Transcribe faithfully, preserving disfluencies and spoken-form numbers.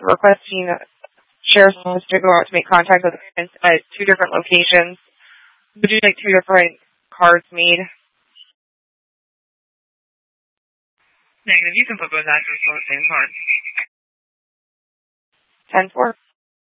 requesting sheriff's office to go out to make contact with clients at two different locations. Would you like two different cards made? Negative. You can put both addresses on the same card. ten four.